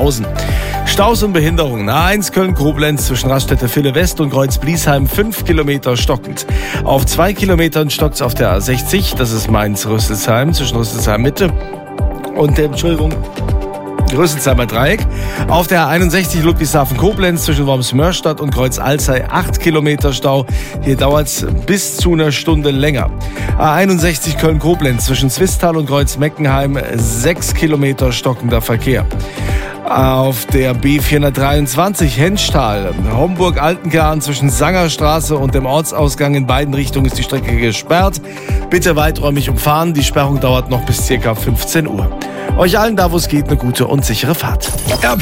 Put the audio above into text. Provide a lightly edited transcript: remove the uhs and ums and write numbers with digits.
Außen. Staus und Behinderungen. A1 Köln-Koblenz zwischen Raststätte-Ville West und Kreuz-Bliesheim 5 Kilometer stockend. Auf 2 Kilometern stockt es auf der A60, das ist Mainz-Rüsselsheim, zwischen Rüsselsheim-Mitte und Rüsselsheimer Dreieck. Auf der A61 Ludwigshafen-Koblenz zwischen Worms-Mörstadt und Kreuz-Alzey 8 Kilometer Stau. Hier dauert es bis zu einer Stunde länger. A61 Köln-Koblenz zwischen Zwistal und Kreuz-Meckenheim 6 Kilometer stockender Verkehr. Auf der B423 Henschtal, Homburg-Altenkern zwischen Sangerstraße und dem Ortsausgang in beiden Richtungen ist die Strecke gesperrt. Bitte weiträumig umfahren, die Sperrung dauert noch bis ca. 15 Uhr. Euch allen da, wo es geht, eine gute und sichere Fahrt.